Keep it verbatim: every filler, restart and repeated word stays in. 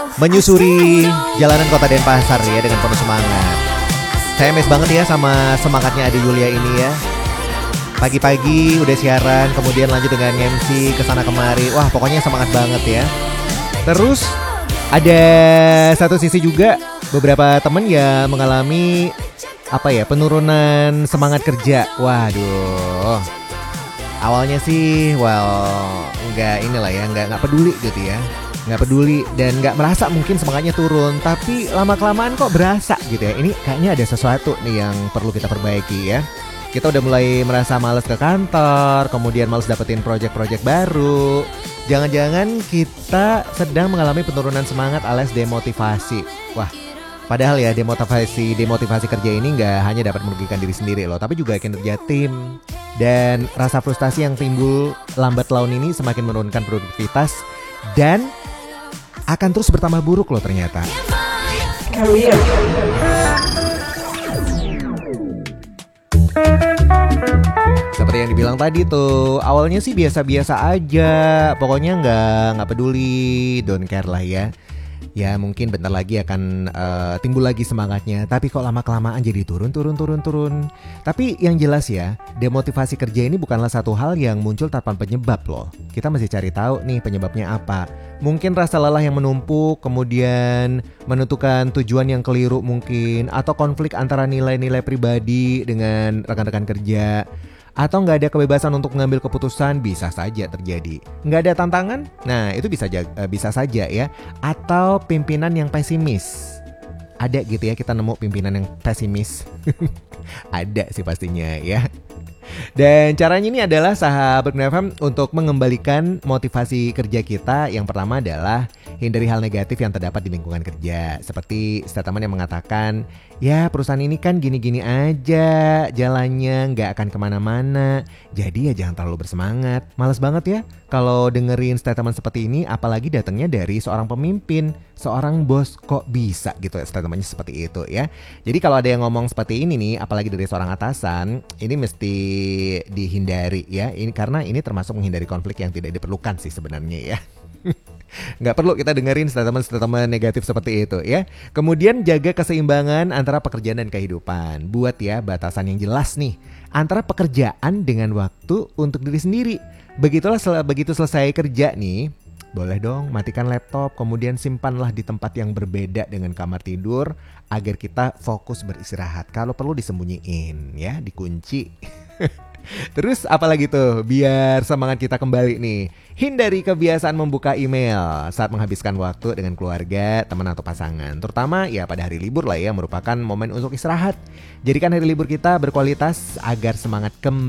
menyusuri jalanan kota Denpasar ya dengan penuh semangat. Saya mes banget ya sama semangatnya Ade Yulia ini ya. Pagi-pagi udah siaran, kemudian lanjut dengan M C kesana kemari. Wah pokoknya semangat banget ya. Terus ada satu sisi juga beberapa temen yang mengalami apa ya, penurunan semangat kerja. Waduh. Awalnya sih, well, nggak inilah ya, nggak nggak peduli gitu ya, nggak peduli dan nggak merasa mungkin semangatnya turun. Tapi lama kelamaan kok berasa gitu ya. Ini kayaknya ada sesuatu nih yang perlu kita perbaiki ya. Kita udah mulai merasa males ke kantor, kemudian males dapetin project-project baru. Jangan-jangan kita sedang mengalami penurunan semangat alias demotivasi. Wah, padahal ya demotivasi demotivasi kerja ini nggak hanya dapat merugikan diri sendiri loh, tapi juga kinerja tim. Dan rasa frustasi yang timbul lambat laun ini semakin menurunkan produktivitas dan akan terus bertambah buruk loh ternyata. Seperti yang dibilang tadi tuh, awalnya sih biasa-biasa aja, pokoknya nggak nggak peduli, don't care lah ya. Ya mungkin bentar lagi akan uh, timbul lagi semangatnya. Tapi kok lama-kelamaan jadi turun, turun, turun, turun. Tapi yang jelas ya, demotivasi kerja ini bukanlah satu hal yang muncul tanpa penyebab loh. Kita mesti cari tahu nih penyebabnya apa. Mungkin rasa lelah yang menumpuk, kemudian menentukan tujuan yang keliru mungkin, atau konflik antara nilai-nilai pribadi dengan rekan-rekan kerja, atau nggak ada kebebasan untuk mengambil keputusan, bisa saja terjadi. Nggak ada tantangan, nah itu bisa ja- bisa saja ya. Atau pimpinan yang pesimis. Ada gitu ya, kita nemu pimpinan yang pesimis. Ada sih pastinya ya. Dan caranya ini adalah sahabat F M untuk mengembalikan motivasi kerja kita. Yang pertama adalah hindari hal negatif yang terdapat di lingkungan kerja. Seperti statement yang mengatakan, ya perusahaan ini kan gini-gini aja jalannya, gak akan kemana-mana. Jadi ya jangan terlalu bersemangat. Males banget ya kalau dengerin statement seperti ini, apalagi datangnya dari seorang pemimpin, seorang bos. Kok bisa gitu ya statementnya seperti itu ya. Jadi kalau ada yang ngomong seperti ini nih, apalagi dari seorang atasan, ini mesti dihindari ya. Ini karena ini termasuk menghindari konflik yang tidak diperlukan sih sebenarnya ya. Nggak perlu kita dengerin statement-statement negatif seperti itu ya. Kemudian jaga keseimbangan antara pekerjaan dan kehidupan. Buat ya batasan yang jelas nih antara pekerjaan dengan waktu untuk diri sendiri. Begitulah sel- begitu selesai kerja nih, boleh dong matikan laptop, kemudian simpanlah di tempat yang berbeda dengan kamar tidur agar kita fokus beristirahat. Kalau perlu disembunyiin ya, dikunci. Terus apalagi tuh biar semangat kita kembali nih. Hindari kebiasaan membuka email saat menghabiskan waktu dengan keluarga, teman atau pasangan. Terutama ya pada hari libur lah ya, merupakan momen untuk istirahat. Jadikan hari libur kita berkualitas agar semangat kembali